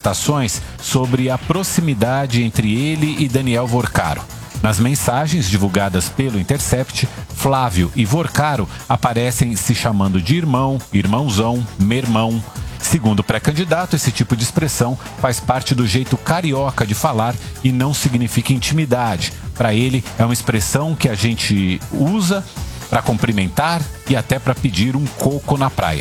interpretações sobre a proximidade entre ele e Daniel Vorcaro. Nas mensagens divulgadas pelo Intercept, Flávio e Vorcaro aparecem se chamando de irmão, irmãozão, mermão. Segundo o pré-candidato, esse tipo de expressão faz parte do jeito carioca de falar e não significa intimidade. Para ele, é uma expressão que a gente usa para cumprimentar e até para pedir um coco na praia.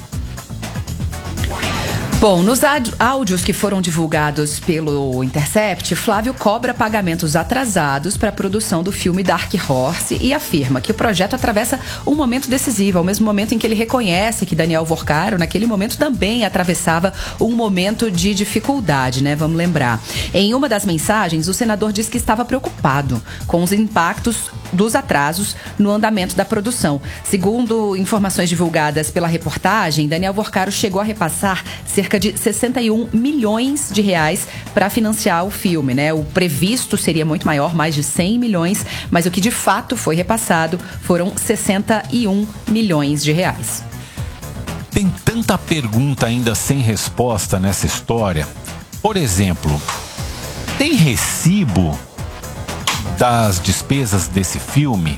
Bom, nos áudios que foram divulgados pelo Intercept, Flávio cobra pagamentos atrasados para a produção do filme Dark Horse e afirma que o projeto atravessa um momento decisivo, ao mesmo momento em que ele reconhece que Daniel Vorcaro, naquele momento, também atravessava um momento de dificuldade, né? Vamos lembrar. Em uma das mensagens, o senador disse que estava preocupado com os impactos dos atrasos no andamento da produção. Segundo informações divulgadas pela reportagem, Daniel Vorcaro chegou a repassar cerca de 61 milhões de reais para financiar o filme, né? O previsto seria muito maior, mais de 100 milhões, mas o que de fato foi repassado foram 61 milhões de reais. Tem tanta pergunta ainda sem resposta nessa história. Por exemplo, tem recibo das despesas desse filme?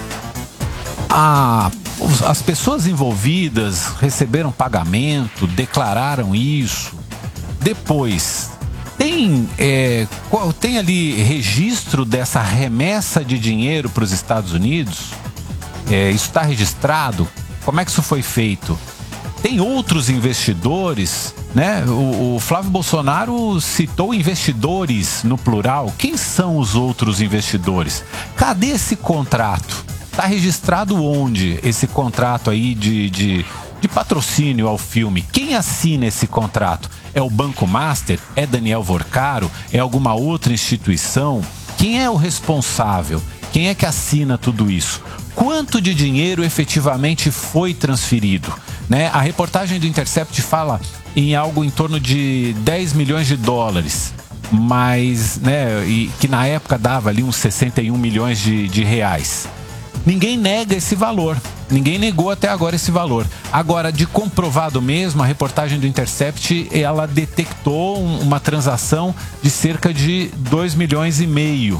As pessoas envolvidas receberam pagamento, declararam isso. Depois, tem ali registro dessa remessa de dinheiro para os Estados Unidos? Isso está registrado? Como é que isso foi feito? Tem outros investidores, né? O Flávio Bolsonaro citou investidores no plural. Quem são os outros investidores? Cadê esse contrato? Está registrado onde esse contrato aí de patrocínio ao filme? Quem assina esse contrato? É o Banco Master? É Daniel Vorcaro? É alguma outra instituição? Quem é o responsável? Quem é que assina tudo isso? Quanto de dinheiro efetivamente foi transferido? Né? A reportagem do Intercept fala em algo em torno de 10 milhões de dólares, mas, né, e que na época dava ali uns 61 milhões de reais. Ninguém nega esse valor. Ninguém negou até agora esse valor. Agora, de comprovado mesmo, a reportagem do Intercept, ela detectou uma transação de cerca de 2 milhões e meio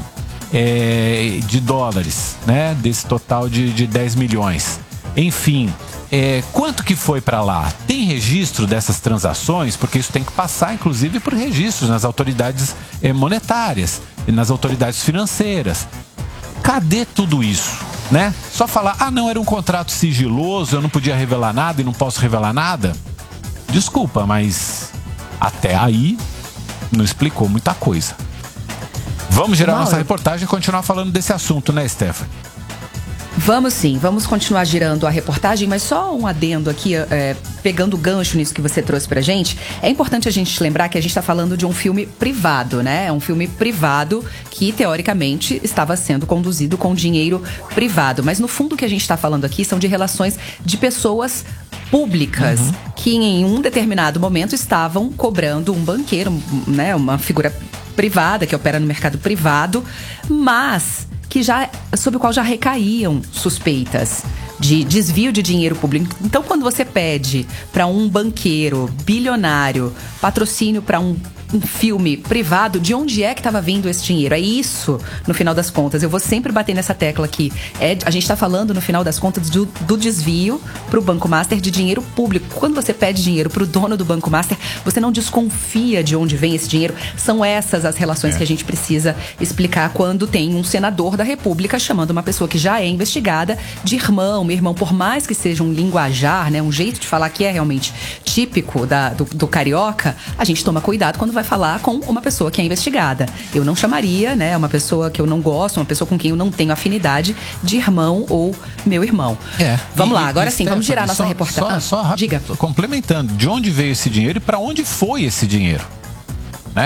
de dólares, né? Desse total de 10 milhões. Enfim, quanto que foi para lá? Tem registro dessas transações? Porque isso tem que passar, inclusive, por registros nas autoridades monetárias e nas autoridades financeiras. Cadê tudo isso? Né? Só falar, não, era um contrato sigiloso, eu não podia revelar nada e não posso revelar nada? Desculpa, mas até aí não explicou muita coisa. Vamos girar nossa reportagem e continuar falando desse assunto, né, Stephanie? Vamos sim, vamos continuar girando a reportagem, mas só um adendo aqui, pegando o gancho nisso que você trouxe pra gente. É importante a gente lembrar que a gente tá falando de um filme privado, né? É um filme privado que, teoricamente, estava sendo conduzido com dinheiro privado. Mas, no fundo, o que a gente tá falando aqui são de relações de pessoas públicas, que em um determinado momento estavam cobrando um banqueiro, né? Uma figura privada que opera no mercado privado, mas sobre o qual já recaíam suspeitas de desvio de dinheiro público. Então, quando você pede para um banqueiro bilionário patrocínio para um filme privado, de onde é que estava vindo esse dinheiro? É isso, no final das contas. Eu vou sempre bater nessa tecla aqui. A gente está falando, no final das contas, do desvio para o Banco Master de dinheiro público. Quando você pede dinheiro para o dono do Banco Master, você não desconfia de onde vem esse dinheiro. São essas as relações que a gente precisa explicar quando tem um senador da República chamando uma pessoa que já é investigada de irmão, meu irmão, por mais que seja um linguajar, né, um jeito de falar que é realmente típico do carioca, a gente toma cuidado quando vai falar com uma pessoa que é investigada. Eu não chamaria, né, uma pessoa que eu não gosto, uma pessoa com quem eu não tenho afinidade, de irmão ou meu irmão. Vamos lá, agora sim, vamos girar nossa reportagem. Só rápido, diga. Complementando, de onde veio esse dinheiro e para onde foi esse dinheiro? Né?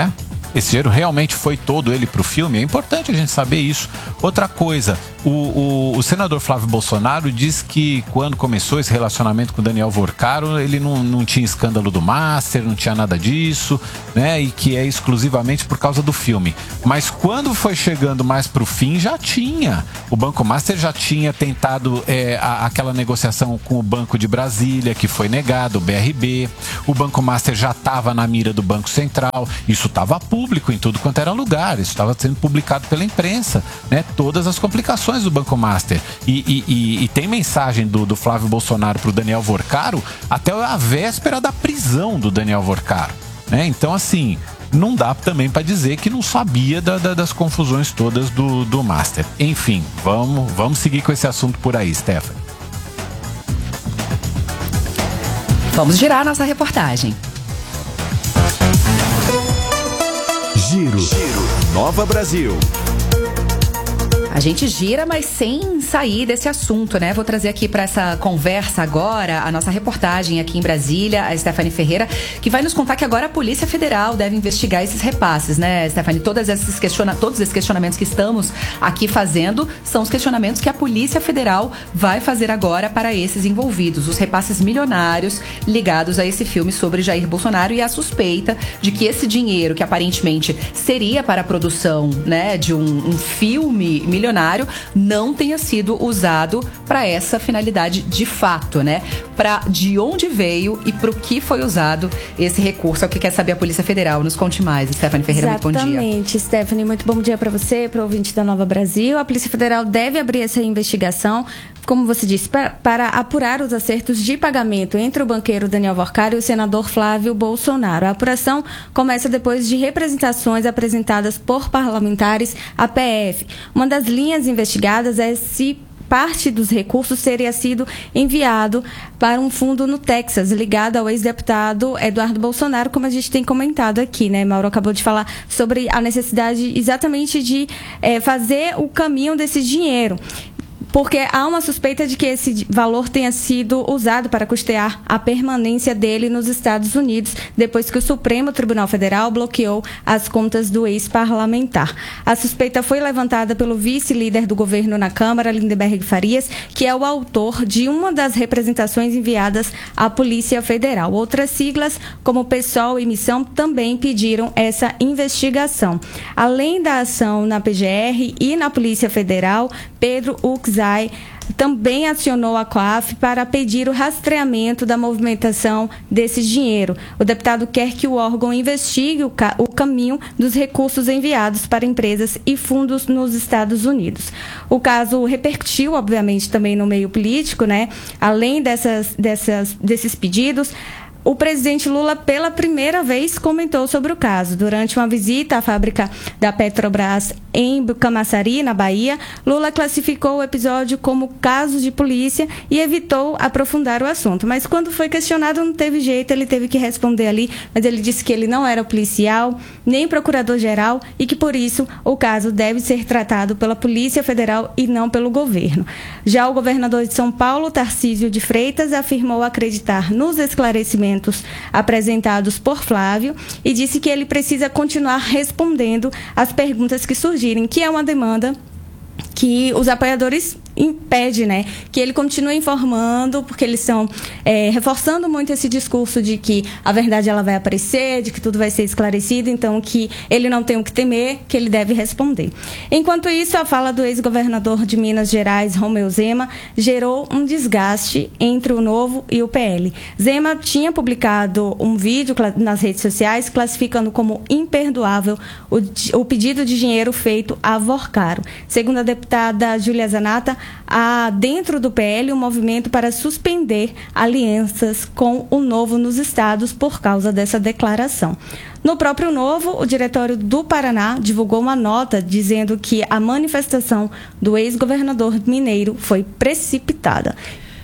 esse dinheiro realmente foi todo ele pro filme? É importante a gente saber isso. Outra coisa, o senador Flávio Bolsonaro diz que quando começou esse relacionamento com o Daniel Vorcaro, ele não tinha escândalo do Master, não tinha nada disso, né? E que é exclusivamente por causa do filme. Mas quando foi chegando mais pro fim, já tinha. O Banco Master já tinha tentado aquela negociação com o Banco de Brasília, que foi negado, o BRB. O Banco Master já estava na mira do Banco Central. Isso estava público em tudo quanto era lugar. Isso estava sendo publicado pela imprensa, né? Todas as complicações do Banco Master. E tem mensagem do Flávio Bolsonaro pro Daniel Vorcaro até a véspera da prisão do Daniel Vorcaro, né? Então, assim, não dá também para dizer que não sabia das confusões todas do Master. Enfim, vamos seguir com esse assunto por aí, Stephanie. Vamos girar nossa reportagem. Giro. Nova Brasil. A gente gira, mas sem sair desse assunto, né? Vou trazer aqui para essa conversa agora a nossa reportagem aqui em Brasília, a Stephanie Ferreira, que vai nos contar que agora a Polícia Federal deve investigar esses repasses, né, Stephanie? Todos esses questionamentos que estamos aqui fazendo são os questionamentos que a Polícia Federal vai fazer agora para esses envolvidos, os repasses milionários ligados a esse filme sobre Jair Bolsonaro e a suspeita de que esse dinheiro, que aparentemente seria para a produção, né, de um filme milionário, não tenha sido usado para essa finalidade de fato, né? De onde veio e para o que foi usado esse recurso? É o que quer saber a Polícia Federal. Nos conte mais, Stephanie Ferreira. Muito bom dia. Exatamente, Stephanie, muito bom dia para você, para o ouvinte da Nova Brasil. A Polícia Federal deve abrir essa investigação, como você disse, para apurar os acertos de pagamento entre o banqueiro Daniel Vorcaro e o senador Flávio Bolsonaro. A apuração começa depois de representações apresentadas por parlamentares à PF. Uma das linhas investigadas é se parte dos recursos teria sido enviado para um fundo no Texas, ligado ao ex-deputado Eduardo Bolsonaro, como a gente tem comentado aqui, né? Mauro acabou de falar sobre a necessidade exatamente de fazer o caminho desse dinheiro, porque há uma suspeita de que esse valor tenha sido usado para custear a permanência dele nos Estados Unidos, depois que o Supremo Tribunal Federal bloqueou as contas do ex-parlamentar. A suspeita foi levantada pelo vice-líder do governo na Câmara, Lindenberg Farias, que é o autor de uma das representações enviadas à Polícia Federal. Outras siglas, como PSOL e Missão, também pediram essa investigação. Além da ação na PGR e na Polícia Federal, Pedro Uczai também acionou a COAF para pedir o rastreamento da movimentação desse dinheiro. O deputado quer que o órgão investigue o caminho dos recursos enviados para empresas e fundos nos Estados Unidos. O caso repercutiu, obviamente, também no meio político, né? Além desses pedidos, o presidente Lula, pela primeira vez, comentou sobre o caso. Durante uma visita à fábrica da Petrobras em Camaçari, na Bahia, Lula classificou o episódio como caso de polícia e evitou aprofundar o assunto. Mas quando foi questionado, não teve jeito, ele teve que responder ali, mas ele disse que ele não era policial, nem procurador-geral, e que, por isso, o caso deve ser tratado pela Polícia Federal e não pelo governo. Já o governador de São Paulo, Tarcísio de Freitas, afirmou acreditar nos esclarecimentos apresentados por Flávio e disse que ele precisa continuar respondendo às perguntas que surgirem, que é uma demanda que os apoiadores impedem, né? Que ele continue informando, porque eles estão reforçando muito esse discurso de que a verdade ela vai aparecer, de que tudo vai ser esclarecido, então que ele não tem o que temer, que ele deve responder. Enquanto isso, a fala do ex-governador de Minas Gerais, Romeu Zema, gerou um desgaste entre o Novo e o PL. Zema tinha publicado um vídeo nas redes sociais classificando como imperdoável o pedido de dinheiro feito a Vorcaro. Segundo a deputada Júlia Zanata, há dentro do PL um movimento para suspender alianças com o Novo nos estados por causa dessa declaração. No próprio Novo, o Diretório do Paraná divulgou uma nota dizendo que a manifestação do ex-governador mineiro foi precipitada.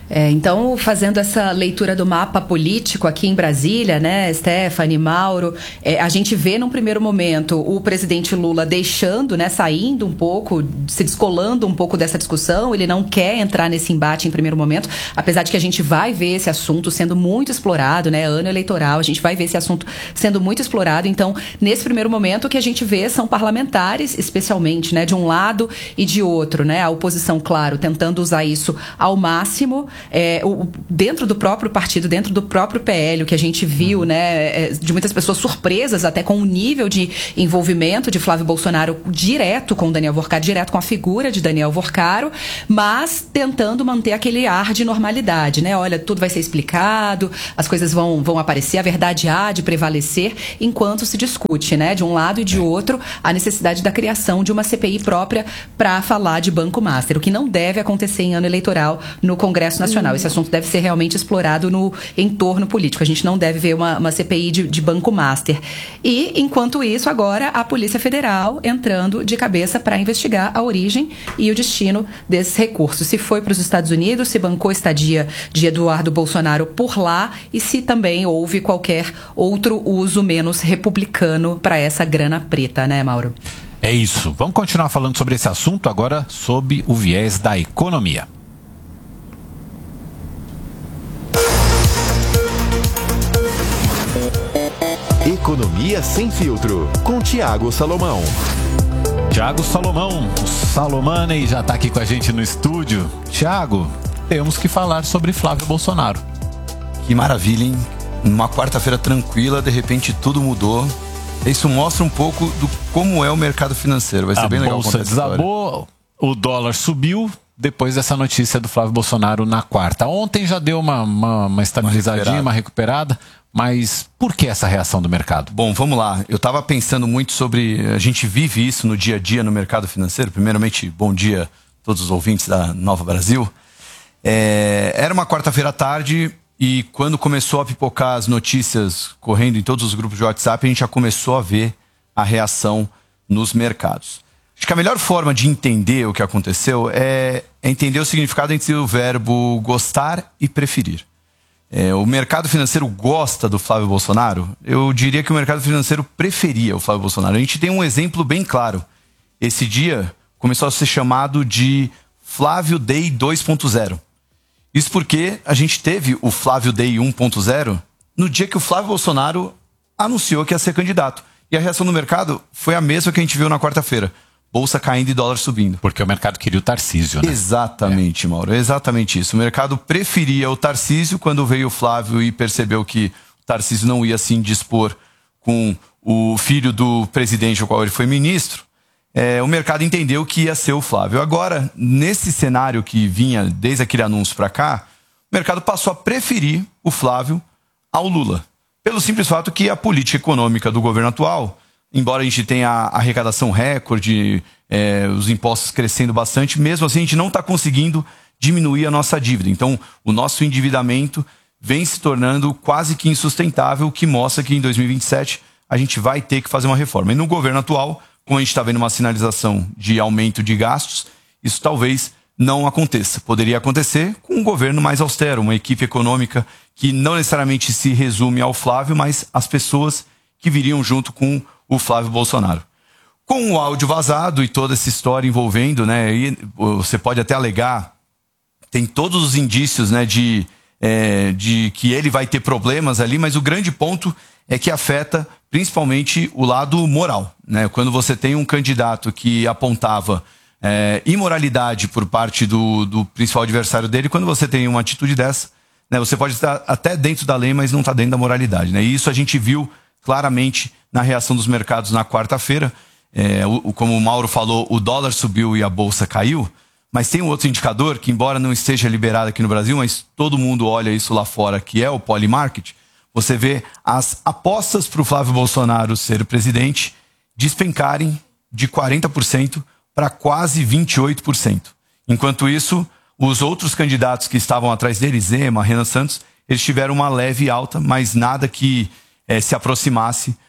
Então, fazendo essa leitura do mapa político aqui em Brasília, né, Stephanie, Mauro, a gente vê num primeiro momento o presidente Lula deixando, né, saindo um pouco, se descolando um pouco dessa discussão. Ele não quer entrar nesse embate em primeiro momento, apesar de que a gente vai ver esse assunto sendo muito explorado, né, ano eleitoral, a gente vai ver esse assunto sendo muito explorado. Então, nesse primeiro momento, o que a gente vê são parlamentares, especialmente, né, de um lado e de outro, né, a oposição, claro, tentando usar isso ao máximo. Dentro do próprio partido, dentro do próprio PL, o que a gente viu, né, de muitas pessoas surpresas até com o nível de envolvimento de Flávio Bolsonaro direto com Daniel Worcaro, direto com a figura de Daniel Worcaro, mas tentando manter aquele ar de normalidade, né? Olha, tudo vai ser explicado, as coisas vão aparecer, a verdade há de prevalecer, enquanto se discute, né, de um lado e de outro, a necessidade da criação de uma CPI própria para falar de Banco Master, o que não deve acontecer em ano eleitoral no Congresso Nacional. Esse assunto deve ser realmente explorado no entorno político. A gente não deve ver uma CPI de Banco Master. E, enquanto isso, agora a Polícia Federal entrando de cabeça para investigar a origem e o destino desses recursos. Se foi para os Estados Unidos, se bancou estadia de Eduardo Bolsonaro por lá e se também houve qualquer outro uso menos republicano para essa grana preta, né, Mauro? É isso. Vamos continuar falando sobre esse assunto agora sob o viés da economia. Economia Sem Filtro, com Thiago Salomão. Thiago Salomão, o Salomane já está aqui com a gente no estúdio. Thiago, temos que falar sobre Flávio Bolsonaro. Que maravilha, hein? Uma quarta-feira tranquila, de repente tudo mudou. Isso mostra um pouco do como é o mercado financeiro. Vai ser bem legal. A bolsa desabou, o dólar subiu depois dessa notícia do Flávio Bolsonaro na quarta. Ontem já deu uma estabilizadinha, uma recuperada. Mas por que essa reação do mercado? Bom, vamos lá. Eu estava pensando muito sobre... A gente vive isso no dia a dia no mercado financeiro. Primeiramente, bom dia a todos os ouvintes da Nova Brasil. Era uma quarta-feira à tarde e quando começou a pipocar as notícias correndo em todos os grupos de WhatsApp, a gente já começou a ver a reação nos mercados. Acho que a melhor forma de entender o que aconteceu é entender o significado entre o verbo gostar e preferir. O mercado financeiro gosta do Flávio Bolsonaro? Eu diria que o mercado financeiro preferia o Flávio Bolsonaro. A gente tem um exemplo bem claro. Esse dia começou a ser chamado de Flávio Day 2.0. Isso porque a gente teve o Flávio Day 1.0 no dia que o Flávio Bolsonaro anunciou que ia ser candidato. E a reação do mercado foi a mesma que a gente viu na quarta-feira. Bolsa caindo e dólar subindo. Porque o mercado queria o Tarcísio, né? Exatamente, Mauro. Exatamente isso. O mercado preferia o Tarcísio quando veio o Flávio e percebeu que o Tarcísio não ia se indispor com o filho do presidente, ao qual ele foi ministro. O mercado entendeu que ia ser o Flávio. Agora, nesse cenário que vinha desde aquele anúncio para cá, o mercado passou a preferir o Flávio ao Lula. Pelo simples fato que a política econômica do governo atual, embora a gente tenha a arrecadação recorde, os impostos crescendo bastante, mesmo assim a gente não está conseguindo diminuir a nossa dívida. Então, o nosso endividamento vem se tornando quase que insustentável, o que mostra que em 2027 a gente vai ter que fazer uma reforma. E no governo atual, como a gente está vendo uma sinalização de aumento de gastos, isso talvez não aconteça. Poderia acontecer com um governo mais austero, uma equipe econômica que não necessariamente se resume ao Flávio, mas as pessoas que viriam junto com o Flávio Bolsonaro. Com o áudio vazado e toda essa história envolvendo, né, e você pode até alegar, tem todos os indícios, né, de que ele vai ter problemas ali, mas o grande ponto é que afeta principalmente o lado moral, né? Quando você tem um candidato que apontava imoralidade por parte do principal adversário dele, quando você tem uma atitude dessa, né, você pode estar até dentro da lei, mas não está dentro da moralidade, né? E isso a gente viu claramente na reação dos mercados na quarta-feira. Como o Mauro falou, o dólar subiu e a bolsa caiu, mas tem um outro indicador que, embora não esteja liberado aqui no Brasil, mas todo mundo olha isso lá fora, que é o Polymarket. Você vê as apostas para o Flávio Bolsonaro ser presidente despencarem de 40% para quase 28%. Enquanto isso, os outros candidatos que estavam atrás dele, Zema, Renan Santos, eles tiveram uma leve alta, mas nada que se aproximasse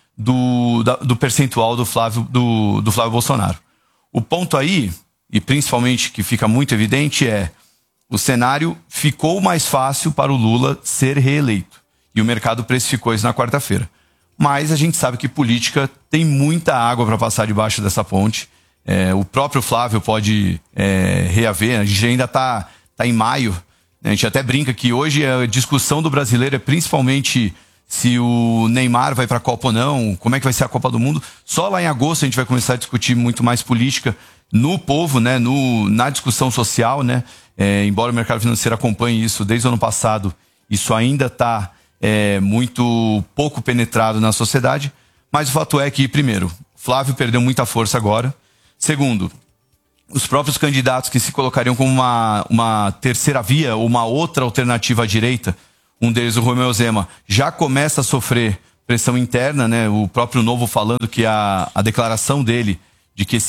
do percentual do Flávio Bolsonaro. O ponto aí, e principalmente que fica muito evidente, o cenário ficou mais fácil para o Lula ser reeleito. E o mercado precificou isso na quarta-feira. Mas a gente sabe que política tem muita água para passar debaixo dessa ponte. O próprio Flávio pode reaver. A gente ainda está em maio. A gente até brinca que hoje a discussão do brasileiro é principalmente se o Neymar vai para a Copa ou não, como é que vai ser a Copa do Mundo. Só lá em agosto a gente vai começar a discutir muito mais política no povo, né, na discussão social, né. Embora o mercado financeiro acompanhe isso desde o ano passado, isso ainda está muito pouco penetrado na sociedade. Mas o fato é que, primeiro, Flávio perdeu muita força agora. Segundo, os próprios candidatos que se colocariam como uma terceira via ou uma outra alternativa à direita, um deles, o Romeu Zema, já começa a sofrer pressão interna, né? O próprio Novo falando que a declaração dele de que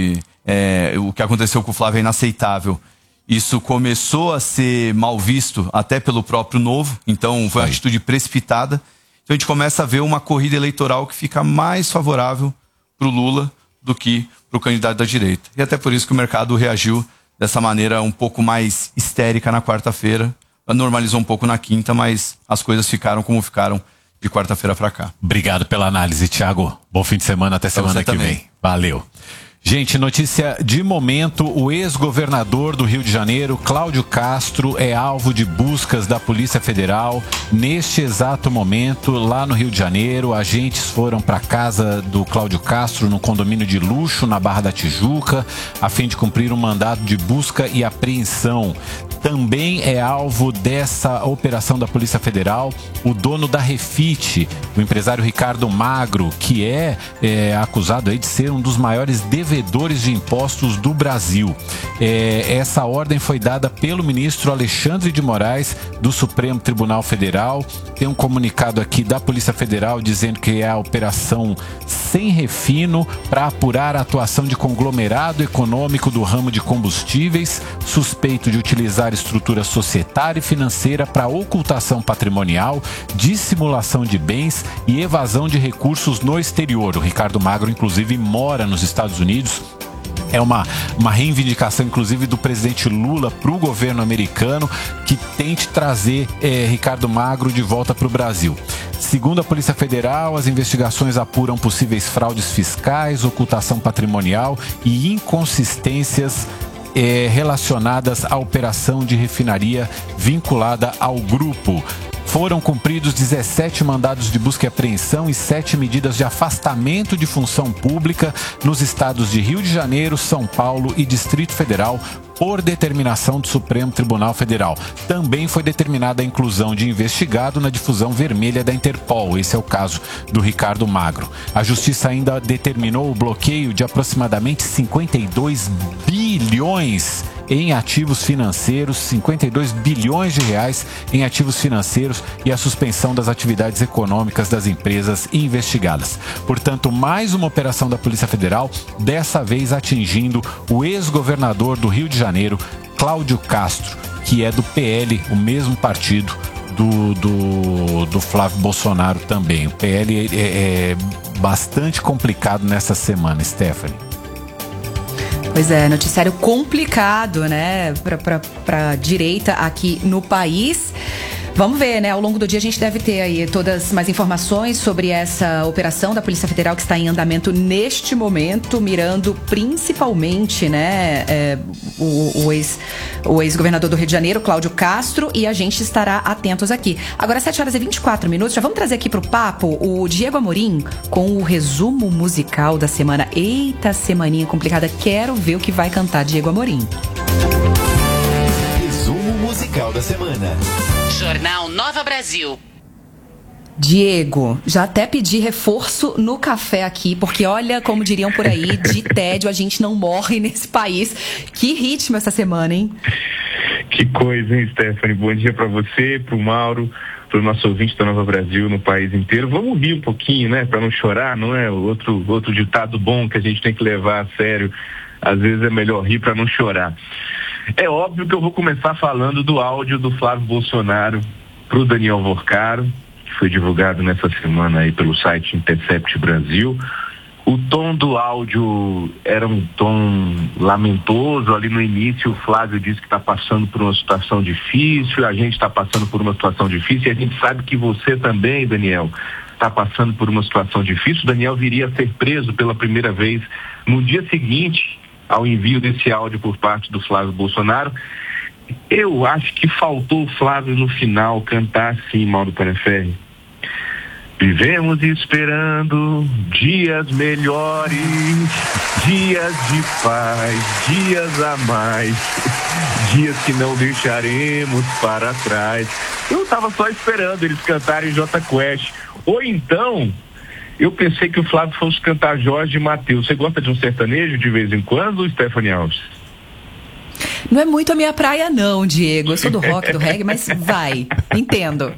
o que aconteceu com o Flávio é inaceitável, isso começou a ser mal visto até pelo próprio Novo, então foi uma atitude precipitada. Então a gente começa a ver uma corrida eleitoral que fica mais favorável para o Lula do que para o candidato da direita. E até por isso que o mercado reagiu dessa maneira um pouco mais histérica na quarta-feira. Normalizou um pouco na quinta, mas as coisas ficaram como ficaram de quarta-feira para cá. Obrigado pela análise, Thiago. Bom fim de semana, até semana que vem. Valeu. Gente, notícia de momento: o ex-governador do Rio de Janeiro, Cláudio Castro, é alvo de buscas da Polícia Federal. Neste exato momento, lá no Rio de Janeiro, agentes foram para a casa do Cláudio Castro, no condomínio de luxo, na Barra da Tijuca, a fim de cumprir um mandado de busca e apreensão. Também é alvo dessa operação da Polícia Federal o dono da Refit, o empresário Ricardo Magro, que é acusado aí de ser um dos maiores devedores de impostos do Brasil. Essa ordem foi dada pelo ministro Alexandre de Moraes, do Supremo Tribunal Federal. Tem um comunicado aqui da Polícia Federal dizendo que é a operação sem refino para apurar a atuação de conglomerado econômico do ramo de combustíveis, suspeito de utilizar estrutura societária e financeira para ocultação patrimonial, dissimulação de bens e evasão de recursos no exterior. O Ricardo Magro, inclusive, mora nos Estados Unidos. É uma reivindicação, inclusive, do presidente Lula para o governo americano, que tente trazer Ricardo Magro de volta para o Brasil. Segundo a Polícia Federal, as investigações apuram possíveis fraudes fiscais, ocultação patrimonial e inconsistências relacionadas à operação de refinaria vinculada ao grupo. Foram cumpridos 17 mandados de busca e apreensão e 7 medidas de afastamento de função pública nos estados de Rio de Janeiro, São Paulo e Distrito Federal, por determinação do Supremo Tribunal Federal. Também foi determinada a inclusão de investigado na difusão vermelha da Interpol. Esse é o caso do Ricardo Magro. A Justiça ainda determinou o bloqueio de aproximadamente 52 bilhões em ativos financeiros, 52 bilhões de reais em ativos financeiros e a suspensão das atividades econômicas das empresas investigadas. Portanto, mais uma operação da Polícia Federal, dessa vez atingindo o ex-governador do Rio de Janeiro, Cláudio Castro, que é do PL, o mesmo partido do Flávio Bolsonaro também. O PL é bastante complicado nessa semana, Stephanie. Pois é, noticiário complicado, né, pra direita aqui no país. Vamos ver, né? Ao longo do dia a gente deve ter aí todas mais informações sobre essa operação da Polícia Federal que está em andamento neste momento, mirando principalmente, né, o ex-governador do Rio de Janeiro, Cláudio Castro, e a gente estará atentos aqui. Agora, 7h24, já vamos trazer aqui pro papo o Diego Amorim com o resumo musical da semana. Eita, semaninha complicada. Quero ver o que vai cantar Diego Amorim. Resumo musical da semana. Jornal Nova Brasil. Diego, já até pedi reforço no café aqui, porque olha, como diriam por aí, de tédio a gente não morre nesse país. Que ritmo essa semana, hein? Que coisa, hein, Stephanie? Bom dia pra você, pro Mauro, pro nosso ouvinte da Nova Brasil no país inteiro. Vamos rir um pouquinho, né, pra não chorar, não é? Outro ditado bom que a gente tem que levar a sério. Às vezes é melhor rir pra não chorar. É óbvio que eu vou começar falando do áudio do Flávio Bolsonaro pro Daniel Vorcaro, que foi divulgado nessa semana aí pelo site Intercept Brasil. O tom do áudio era um tom lamentoso. Ali no início o Flávio disse que está passando por uma situação difícil, a gente está passando por uma situação difícil, e a gente sabe que você também, Daniel, está passando por uma situação difícil. O Daniel viria a ser preso pela primeira vez no dia seguinte ao envio desse áudio por parte do Flávio Bolsonaro. Eu acho que faltou o Flávio no final cantar assim, Mauro Pereferri. Vivemos esperando dias melhores, dias de paz, dias a mais, dias que não deixaremos para trás. Eu estava só esperando eles cantarem Jota Quest. Ou então, eu pensei que o Flávio fosse cantar Jorge Mateus. Você gosta de um sertanejo de vez em quando, Stephanie Alves? Não é muito a minha praia não, Diego. Eu sou do rock, do reggae, mas vai, entendo.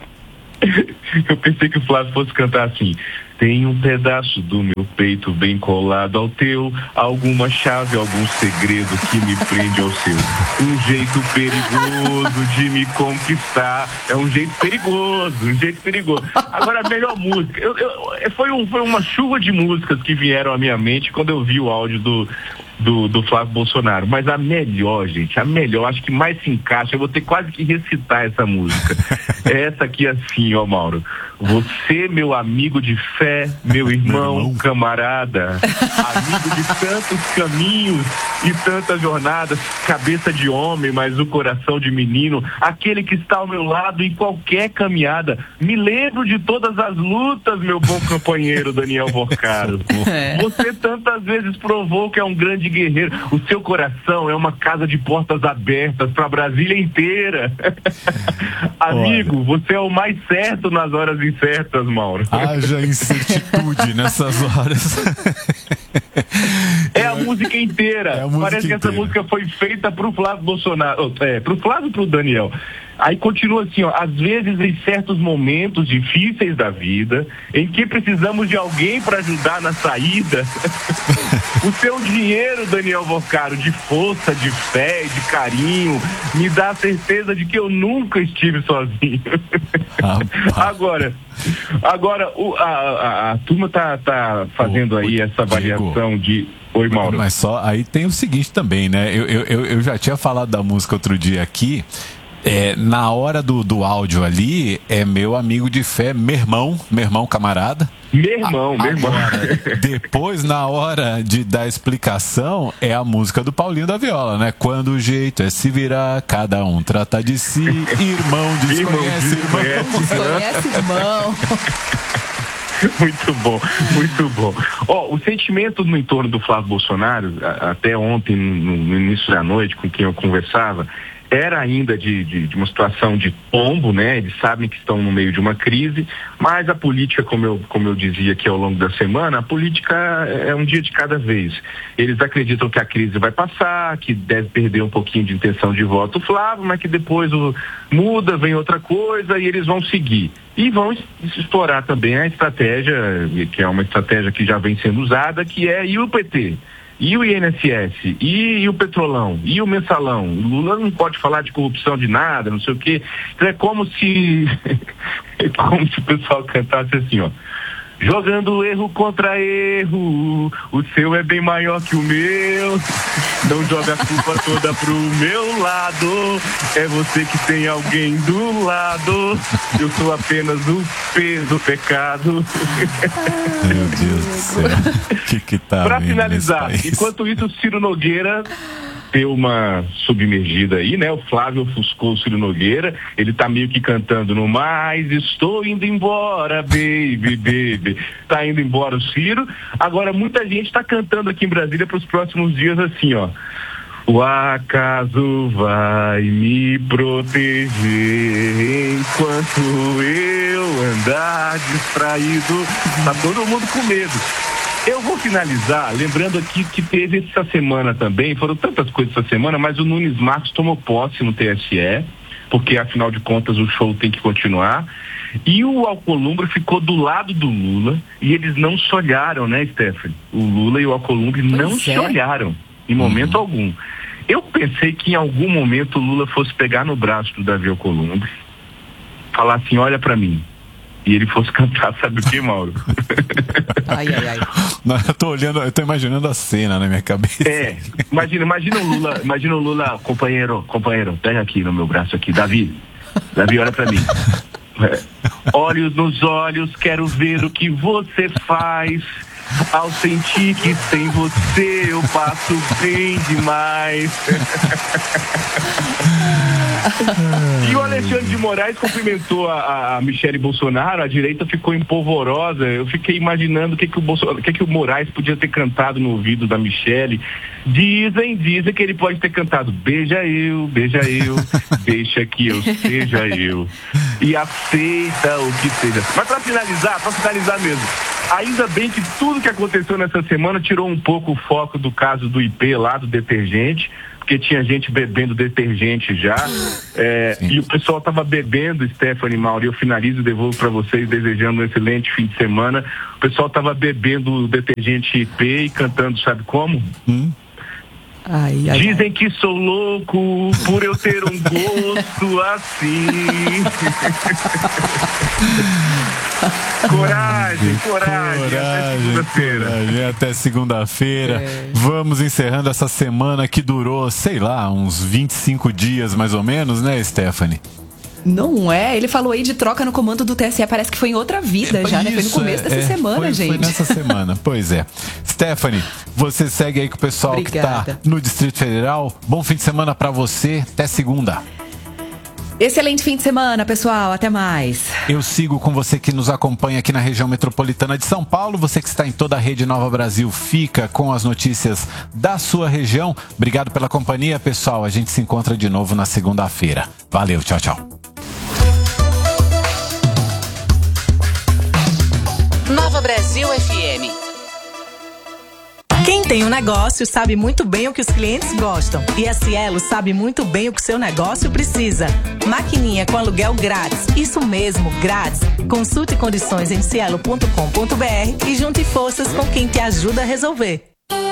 Eu pensei que o Flávio fosse cantar assim: tem um pedaço do meu peito bem colado ao teu, alguma chave, algum segredo que me prende ao seu. Um jeito perigoso de me conquistar. É um jeito perigoso, um jeito perigoso. Agora, a melhor música. Foi uma chuva de músicas que vieram à minha mente quando eu vi o áudio do Flávio Bolsonaro. Mas a melhor, gente, acho que mais se encaixa, eu vou ter quase que recitar essa música. É essa aqui assim, ó, Mauro. Você, meu amigo de fé, meu irmão, camarada, amigo de tantos caminhos e tantas jornadas, cabeça de homem, mas o coração de menino, aquele que está ao meu lado em qualquer caminhada. Me lembro de todas as lutas, meu bom companheiro Daniel Vorcaro. Você tantas vezes provou que é um grande guerreiro. O seu coração é uma casa de portas abertas para Brasília inteira. Amigo, você é o mais certo nas horas incertas, Mauro. Haja incertitude nessas horas. É a música inteira. Parece que essa música foi feita pro Flávio Bolsonaro. Pro Flávio e pro Daniel. Aí continua assim, ó: às vezes em certos momentos difíceis da vida, em que precisamos de alguém para ajudar na saída, o seu dinheiro, Daniel Vorcaro, de força, de fé, de carinho, me dá a certeza de que eu nunca estive sozinho. Agora a turma tá fazendo aí essa avaliação de... Oi, Mauro. Mas só, aí tem o seguinte também, né? Eu já tinha falado da música outro dia aqui. Na hora do áudio ali, é meu amigo de fé, meu irmão camarada. Meu irmão. Depois, na hora de dar explicação, é a música do Paulinho da Viola, né? Quando o jeito é se virar, cada um trata de si, irmão desconhece irmão. Muito bom. O sentimento no entorno do Flávio Bolsonaro, até ontem, no início da noite, com quem eu conversava, era ainda de uma situação de tombo, né? Eles sabem que estão no meio de uma crise, mas a política, como eu dizia aqui ao longo da semana, a política é um dia de cada vez. Eles acreditam que a crise vai passar, que deve perder um pouquinho de intenção de voto o Flávio, mas que depois muda, vem outra coisa e eles vão seguir. E vão explorar também a estratégia, que é uma estratégia que já vem sendo usada, que é e o PT? E o INSS, e o Petrolão, e o Mensalão. O Lula não pode falar de corrupção de nada, não sei o quê. Então é como se o pessoal cantasse assim, ó: jogando erro contra erro, o seu é bem maior que o meu, não joga a culpa toda pro meu lado, é você que tem alguém do lado, eu sou apenas o peso do pecado. Meu Deus do céu, que tá pra finalizar, enquanto isso, Ciro Nogueira deu uma submergida aí, né? O Flávio ofuscou o Ciro Nogueira, ele tá meio que cantando no mais, estou indo embora, baby. Tá indo embora o Ciro. Agora muita gente tá cantando aqui em Brasília pros próximos dias assim, ó: o acaso vai me proteger enquanto eu andar distraído. Tá todo mundo com medo. Eu vou finalizar lembrando aqui que teve essa semana também, foram tantas coisas essa semana, mas o Nunes Marques tomou posse no TSE, porque afinal de contas o show tem que continuar, e o Alcolumbre ficou do lado do Lula, e eles não se olharam, né, Stephanie? O Lula e o Alcolumbre não se olharam, em momento algum. Eu pensei que em algum momento o Lula fosse pegar no braço do Davi Alcolumbre, falar assim: olha pra mim, e ele fosse cantar, sabe o que, Mauro? Ai. Não, eu tô imaginando a cena na minha cabeça. Imagina o Lula, companheiro, pega aqui no meu braço aqui, Davi, olha pra mim. Olhos nos olhos, quero ver o que você faz. Ao sentir que sem você eu passo bem demais. E o Alexandre de Moraes cumprimentou a Michele Bolsonaro, a direita ficou empolvorosa. Eu fiquei imaginando o que o Moraes podia ter cantado no ouvido da Michele. Dizem que ele pode ter cantado beija eu, deixa que eu seja eu, e aceita o que seja. Mas pra finalizar mesmo, ainda bem que tudo que aconteceu nessa semana tirou um pouco o foco do caso do IP lá, do detergente, porque tinha gente bebendo detergente já, e o pessoal estava bebendo, Stephanie, Mauro, e eu finalizo e devolvo para vocês desejando um excelente fim de semana. O pessoal estava bebendo detergente IP e cantando, sabe como? Dizem que sou louco por eu ter um gosto assim. Coragem. Até segunda-feira. Vamos encerrando essa semana que durou, sei lá, uns 25 dias mais ou menos, né, Stephanie? Não é? Ele falou aí de troca no comando do TSE, parece que foi em outra vida já, né? Foi no começo dessa semana, gente. Foi nessa semana, pois é. Stephanie, você segue aí com o pessoal Obrigada. que tá no Distrito Federal. Bom fim de semana pra você, até segunda. Excelente fim de semana, pessoal. Até mais. Eu sigo com você que nos acompanha aqui na região metropolitana de São Paulo. Você que está em toda a rede Nova Brasil, fica com as notícias da sua região. Obrigado pela companhia, pessoal. A gente se encontra de novo na segunda-feira. Valeu, tchau, tchau. Nova Brasil FM. Quem tem um negócio sabe muito bem o que os clientes gostam. E a Cielo sabe muito bem o que seu negócio precisa. Maquininha com aluguel grátis. Isso mesmo, grátis. Consulte condições em cielo.com.br e junte forças com quem te ajuda a resolver.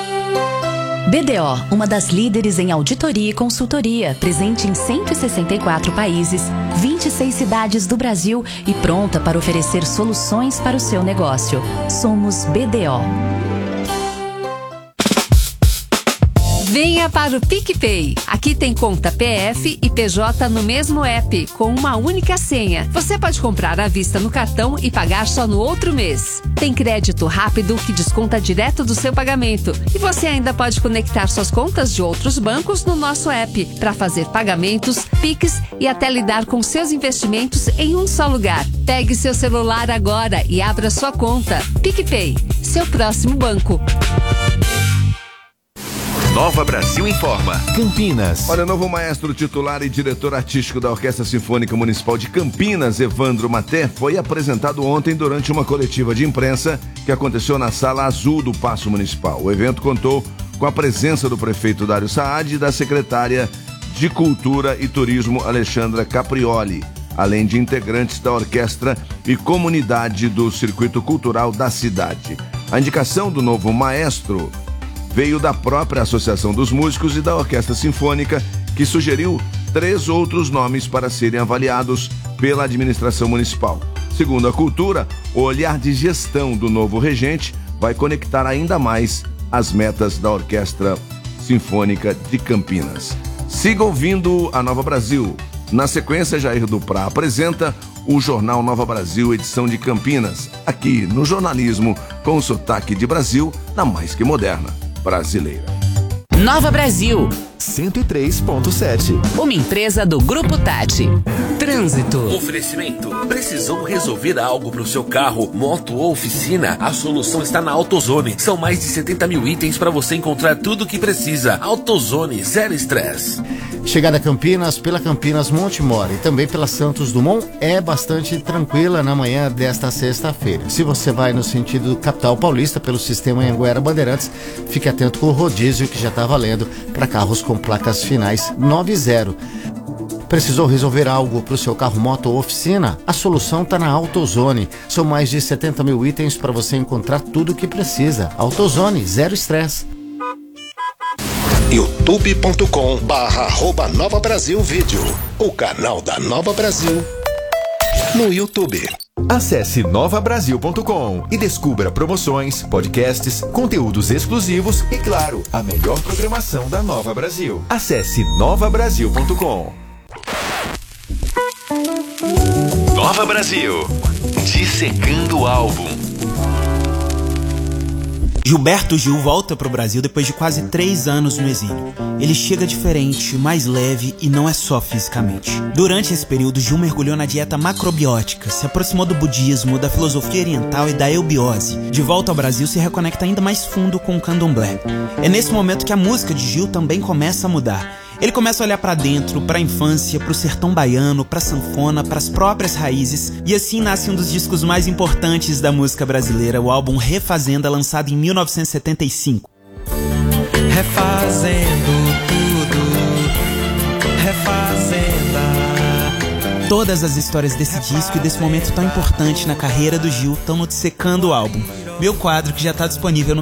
BDO, uma das líderes em auditoria e consultoria, presente em 164 países, 26 cidades do Brasil e pronta para oferecer soluções para o seu negócio. Somos BDO. Venha para o PicPay. Aqui tem conta PF e PJ no mesmo app, com uma única senha. Você pode comprar à vista no cartão e pagar só no outro mês. Tem crédito rápido que desconta direto do seu pagamento. E você ainda pode conectar suas contas de outros bancos no nosso app para fazer pagamentos, Pix e até lidar com seus investimentos em um só lugar. Pegue seu celular agora e abra sua conta. PicPay, seu próximo banco. Nova Brasil informa. Campinas. Olha, o novo maestro titular e diretor artístico da Orquestra Sinfônica Municipal de Campinas, Evandro Maté, foi apresentado ontem durante uma coletiva de imprensa que aconteceu na Sala Azul do Paço Municipal. O evento contou com a presença do prefeito Dário Saad e da secretária de Cultura e Turismo, Alexandra Caprioli, além de integrantes da orquestra e comunidade do circuito cultural da cidade. A indicação do novo maestro veio da própria Associação dos Músicos e da Orquestra Sinfônica, que sugeriu 3 outros nomes para serem avaliados pela administração municipal. Segundo a Cultura, o olhar de gestão do novo regente vai conectar ainda mais as metas da Orquestra Sinfônica de Campinas. Siga ouvindo a Nova Brasil. Na sequência, Jair Duprá apresenta o Jornal Nova Brasil, edição de Campinas, aqui no jornalismo com sotaque de Brasil, na mais que moderna brasileira. Nova Brasil 103.7. Uma empresa do Grupo Tati. Trânsito. Oferecimento. Precisou resolver algo para o seu carro, moto ou oficina? A solução está na AutoZone. São mais de 70 mil itens para você encontrar tudo o que precisa. AutoZone, zero estresse. Chegada a Campinas, pela Campinas Montemor e também pela Santos Dumont é bastante tranquila na manhã desta sexta-feira. Se você vai no sentido capital paulista pelo sistema Anhanguera Bandeirantes, fique atento com o rodízio que já está valendo para carros com placas finais 90. Precisou resolver algo para o seu carro, moto ou oficina? A solução está na AutoZone. São mais de 70 mil itens para você encontrar tudo o que precisa. AutoZone, zero estresse. youtube.com/Nova Brasil Vídeo, o canal da Nova Brasil no YouTube. Acesse novabrasil.com e descubra promoções, podcasts, conteúdos exclusivos e, claro, a melhor programação da Nova Brasil. Acesse novabrasil.com. Nova Brasil, dissecando o álbum. Gilberto Gil volta pro Brasil depois de quase 3 anos no exílio. Ele chega diferente, mais leve e não é só fisicamente. Durante esse período, Gil mergulhou na dieta macrobiótica, se aproximou do budismo, da filosofia oriental e da eubiose. De volta ao Brasil, se reconecta ainda mais fundo com o candomblé. É nesse momento que a música de Gil também começa a mudar. Ele começa a olhar pra dentro, pra infância, pro sertão baiano, pra sanfona, pras próprias raízes, e assim nasce um dos discos mais importantes da música brasileira, o álbum Refazenda, lançado em 1975. Refazendo tudo, refazenda. Todas as histórias desse disco e desse momento tão importante na carreira do Gil estão no Dissecando o Álbum, meu quadro que já está disponível no